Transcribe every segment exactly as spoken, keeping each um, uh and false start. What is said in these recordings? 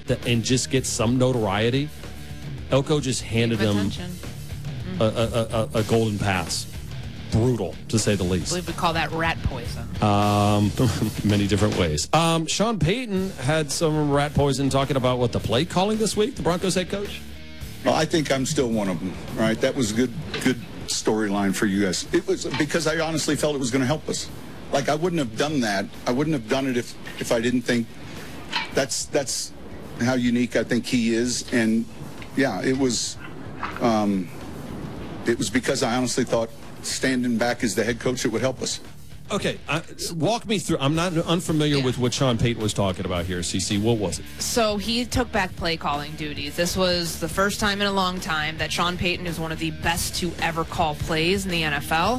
that, and just get some notoriety, Elko just handed him mm-hmm. a, a, a, a golden pass. Brutal, to say the least. I believe we call that rat poison. Um, many different ways. Um, Sean Payton had some rat poison talking about, what, the play calling this week, the Broncos head coach? Well, I think I'm still one of them, right? That was a good, good storyline for you guys. It was because I honestly felt it was going to help us. Like, I wouldn't have done that. I wouldn't have done it if, if I didn't think that's that's how unique I think he is. And, yeah, it was, um, it was because I honestly thought standing back as the head coach, it would help us. Okay, uh, walk me through. I'm not unfamiliar yeah. with what Sean Payton was talking about here, C C. What was it? So he took back play calling duties. This was the first time in a long time that Sean Payton is one of the best to ever call plays in the N F L.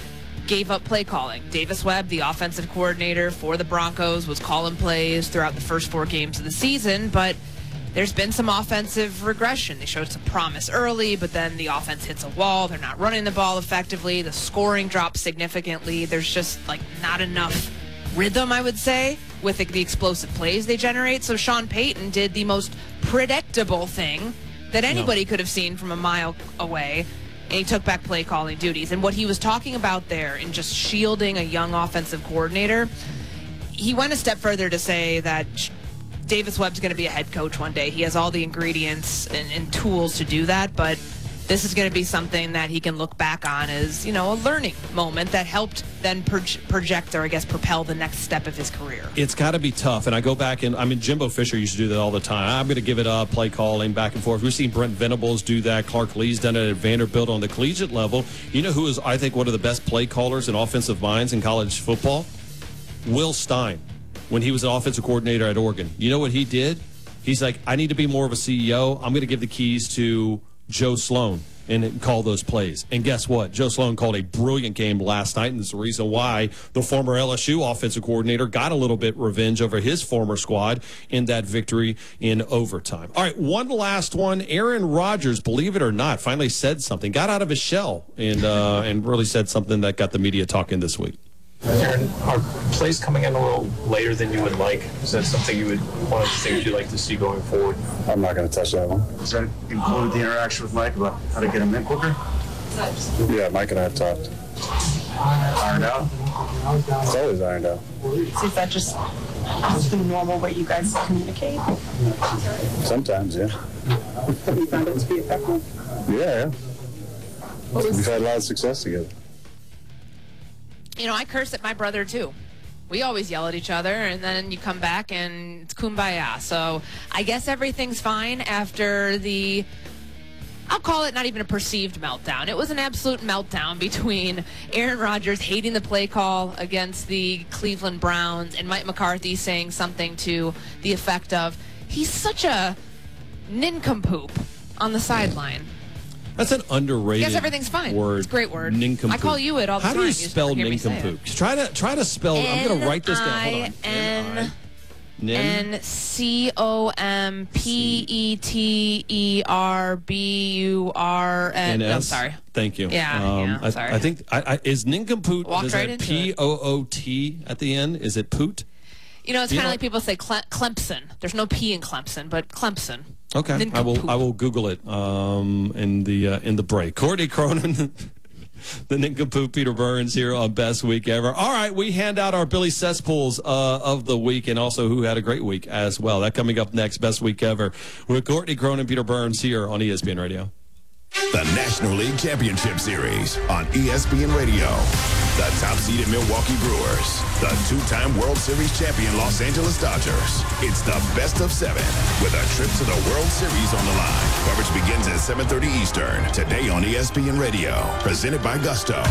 Gave up play calling. Davis Webb, the offensive coordinator for the Broncos, was calling plays throughout the first four games of the season, but there's been some offensive regression. They showed some promise early, but then the offense hits a wall. They're not running the ball effectively. The scoring drops significantly. There's just, like, not enough rhythm, I would say, with the, the explosive plays they generate. So Sean Payton did the most predictable thing that anybody no. could have seen from a mile away, and he took back play calling duties. And what he was talking about there in just shielding a young offensive coordinator, he went a step further to say that Davis Webb's going to be a head coach one day. He has all the ingredients and, and tools to do that, but this is going to be something that he can look back on as, you know, a learning moment that helped then proj- project or, I guess, propel the next step of his career. It's got to be tough, and I go back and, I mean, Jimbo Fisher used to do that all the time. I'm going to give it up, play calling, back and forth. We've seen Brent Venables do that. Clark Lee's done it at Vanderbilt on the collegiate level. You know who is, I think, one of the best play callers and offensive minds in college football? Will Stein. When he was an offensive coordinator at Oregon. You know what he did? He's like, I need to be more of a C E O. I'm going to give the keys to Joe Sloan and call those plays. And guess what? Joe Sloan called a brilliant game last night, and it's the reason why the former L S U offensive coordinator got a little bit revenge over his former squad in that victory in overtime. All right, one last one. Aaron Rodgers, believe it or not, finally said something, got out of his shell, and uh, and really said something that got the media talking this week. Aaron, are plays coming in a little later than you would like? Is that something you would one of the things you'd like to see going forward? I'm not going to touch that one. Does that include the interaction with Mike about how to get him in quicker? Yeah, Mike and I have talked. Ironed out? It's always ironed out. So is that just the normal way you guys communicate? Sometimes, yeah. Have you found it to be effective? Yeah, yeah. We've had a lot of success together. You know, I curse at my brother, too. We always yell at each other, and then you come back, and it's kumbaya. So I guess everything's fine after the, I'll call it not even a perceived meltdown. It was an absolute meltdown between Aaron Rodgers hating the play call against the Cleveland Browns and Mike McCarthy saying something to the effect of, he's such a nincompoop on the sideline. That's an underrated Yes, everything's fine. word. It's a great word. Nincompoop. I call you it all the How time. do you spell you nincompoop? Try to try to spell. I'm going to write this down. Hold on. N N C O M P E T E R B U R N. I'm sorry. Thank you. Yeah, um, yeah sorry. I, I think I, I, is nincompoop. Walked is right that into P O O T at the end? Is it poot? You know, it's kind of like people say Cle- Clemson. There's no P in Clemson, but Clemson. Okay, I will. I will Google it um, in the uh, in the break. Courtney Cronin, the nincompoop Peter Burns here on Best Week Ever. All right, we hand out our Billy Cesspools uh, of the week, and also who had a great week as well. That coming up next, Best Week Ever with Courtney Cronin, Peter Burns here on E S P N Radio. The National League Championship Series on E S P N Radio. The top-seeded Milwaukee Brewers. The two-time World Series champion Los Angeles Dodgers. It's the best of seven with a trip to the World Series on the line. Coverage begins at seven thirty Eastern. Today on E S P N Radio. Presented by Gusto.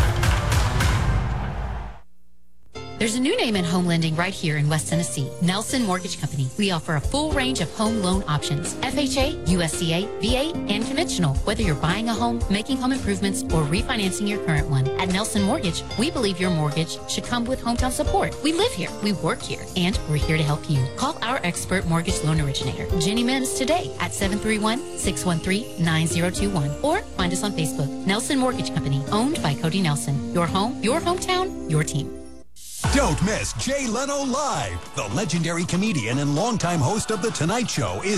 There's a new name in home lending right here in West Tennessee, Nelson Mortgage Company. We offer a full range of home loan options, F H A, U S C A, V A, and conventional. Whether you're buying a home, making home improvements, or refinancing your current one. At Nelson Mortgage, we believe your mortgage should come with hometown support. We live here, we work here, and we're here to help you. Call our expert mortgage loan originator, Jenny Mims, today at seven three one, six one three, nine zero two one. Or find us on Facebook. Nelson Mortgage Company, owned by Cody Nelson. Your home, your hometown, your team. Don't miss Jay Leno Live. The legendary comedian and longtime host of The Tonight Show is